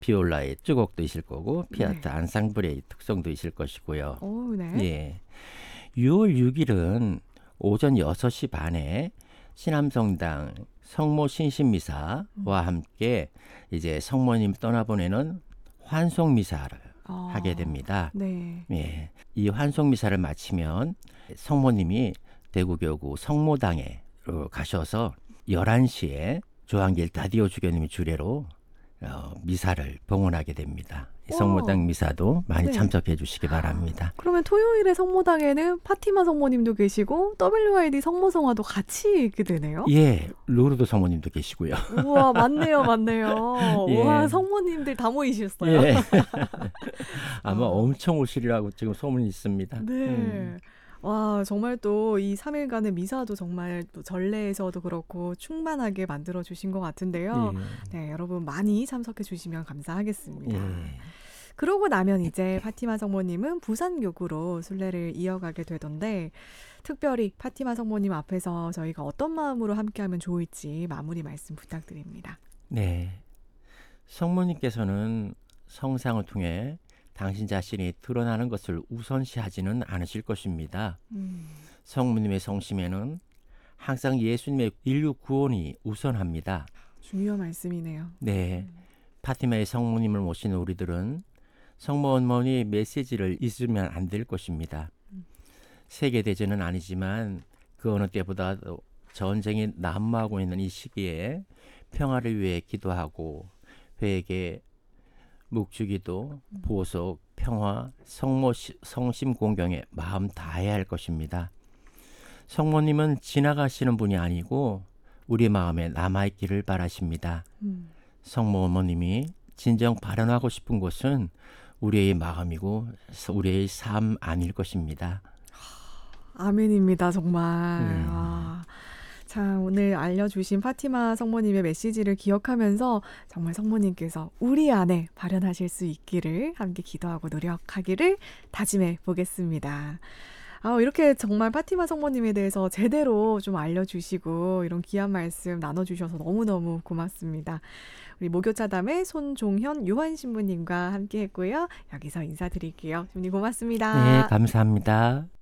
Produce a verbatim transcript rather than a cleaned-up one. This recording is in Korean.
비올라의 주곡도 있을 거고 피아트 네. 안상블의 특성도 있을 것이고요. 오, 네. 예. 유월 육일은 오전 여섯 시 반에 신암성당 성모 신신미사와 음. 함께 이제 성모님 떠나보내는 환송미사를 어, 하게 됩니다. 네. 예. 이 환송미사를 마치면 성모님이 대구교구 성모당에 가셔서 열한 시에 조한길 다디오 주교님의 주례로 어, 미사를 봉헌하게 됩니다. 성모당 미사도 많이 네. 참석해 주시기 바랍니다. 그러면 토요일에 성모당에는 파티마 성모님도 계시고 더블유아이디 성모성화도 같이 있게 되네요? 예, 루르드 성모님도 계시고요. 우와, 맞네요, 맞네요. 예. 우와, 성모님들 다 모이셨어요. 예. 아마 어. 엄청 오시리라고 지금 소문이 있습니다. 네. 음. 와, 정말 또 이 삼 일간의 미사도 정말 또 전례에서도 그렇고 충만하게 만들어 주신 것 같은데요. 예. 네, 여러분 많이 참석해 주시면 감사하겠습니다. 예. 그러고 나면 이제 파티마 성모님은 부산교구로 순례를 이어가게 되던데 특별히 파티마 성모님 앞에서 저희가 어떤 마음으로 함께하면 좋을지 마무리 말씀 부탁드립니다. 네. 성모님께서는 성상을 통해 당신 자신이 드러나는 것을 우선시하지는 않으실 것입니다. 음. 성모님의 성심에는 항상 예수님의 인류 구원이 우선합니다. 중요한 말씀이네요. 네. 파티마의 성모님을 모시는 우리들은 성모 어머니의 메시지를 잊으면 안 될 것입니다. 세계대전은 아니지만 그 어느 때보다도 전쟁이 난무하고 있는 이 시기에 평화를 위해 기도하고 회개, 묵주기도, 보석, 평화, 성모 성심 공경에 마음 다해야 할 것입니다. 성모님은 지나가시는 분이 아니고 우리 마음에 남아있기를 바라십니다. 음. 성모 어머님이 진정 발현하고 싶은 곳은 우리의 마음이고 우리의 삶 아닐 것입니다. 아멘입니다, 정말. 음. 와. 자, 오늘 알려주신 파티마 성모님의 메시지를 기억하면서 정말 성모님께서 우리 안에 발현하실 수 있기를 함께 기도하고 노력하기를 다짐해 보겠습니다. 아, 이렇게 정말 파티마 성모님에 대해서 제대로 좀 알려주시고 이런 귀한 말씀 나눠주셔서 너무너무 고맙습니다. 우리 목요차담의 손종현 요한 신부님과 함께 했고요. 여기서 인사드릴게요. 신부님 고맙습니다. 네, 감사합니다.